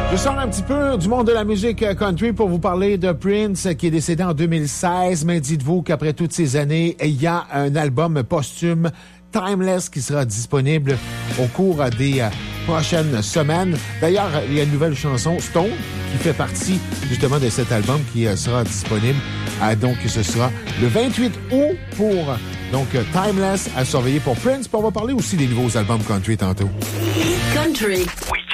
Je sors un petit peu du monde de la musique country pour vous parler de Prince qui est décédé en 2016. Mais dites-vous qu'après toutes ces années, il y a un album posthume, Timeless, qui sera disponible au cours des prochaines semaines. D'ailleurs, il y a une nouvelle chanson, Stone, qui fait partie justement de cet album qui sera disponible. Donc, ce sera le 28 août pour Timeless à surveiller pour Prince. Puis on va parler aussi des nouveaux albums country tantôt. Country. Oui.